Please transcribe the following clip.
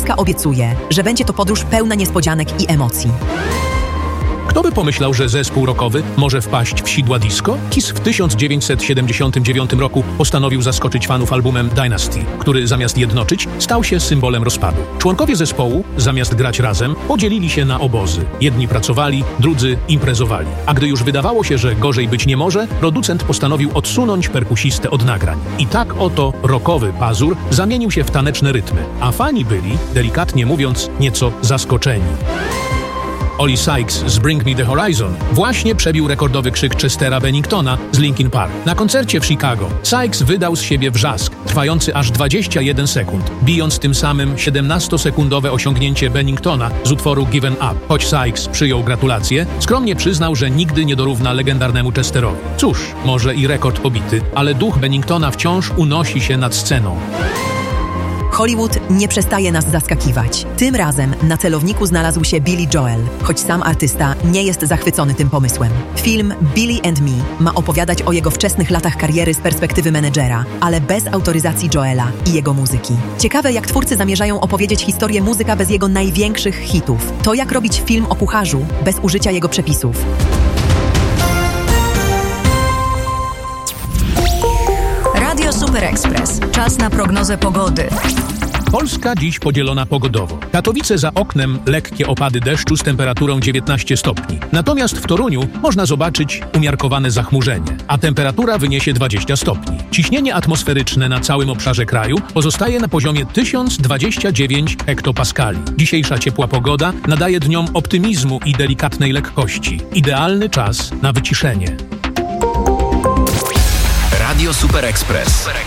Wojciechowska obiecuje, że będzie to podróż pełna niespodzianek i emocji. Kto by pomyślał, że zespół rockowy może wpaść w sidła disco? Kiss w 1979 roku postanowił zaskoczyć fanów albumem Dynasty, który zamiast jednoczyć, stał się symbolem rozpadu. Członkowie zespołu, zamiast grać razem, podzielili się na obozy. Jedni pracowali, drudzy imprezowali. A gdy już wydawało się, że gorzej być nie może, producent postanowił odsunąć perkusistę od nagrań. I tak oto rockowy pazur zamienił się w taneczne rytmy, a fani byli, delikatnie mówiąc, nieco zaskoczeni. Oli Sykes z Bring Me The Horizon właśnie przebił rekordowy krzyk Chestera Benningtona z Linkin Park. Na koncercie w Chicago Sykes wydał z siebie wrzask, trwający aż 21 sekund, bijąc tym samym 17-sekundowe osiągnięcie Benningtona z utworu Given Up. Choć Sykes przyjął gratulacje, skromnie przyznał, że nigdy nie dorówna legendarnemu Chesterowi. Cóż, może i rekord pobity, ale duch Benningtona wciąż unosi się nad sceną. Hollywood nie przestaje nas zaskakiwać. Tym razem na celowniku znalazł się Billy Joel, choć sam artysta nie jest zachwycony tym pomysłem. Film Billy and Me ma opowiadać o jego wczesnych latach kariery z perspektywy menedżera, ale bez autoryzacji Joela i jego muzyki. Ciekawe, jak twórcy zamierzają opowiedzieć historię muzyka bez jego największych hitów. To jak robić film o kucharzu bez użycia jego przepisów. Radio Super Express. Czas na prognozę pogody. Polska dziś podzielona pogodowo. Katowice za oknem lekkie opady deszczu z temperaturą 19 stopni. Natomiast w Toruniu można zobaczyć umiarkowane zachmurzenie, a temperatura wyniesie 20 stopni. Ciśnienie atmosferyczne na całym obszarze kraju pozostaje na poziomie 1029 hektopaskali. Dzisiejsza ciepła pogoda nadaje dniom optymizmu i delikatnej lekkości. Idealny czas na wyciszenie. Radio Super Express.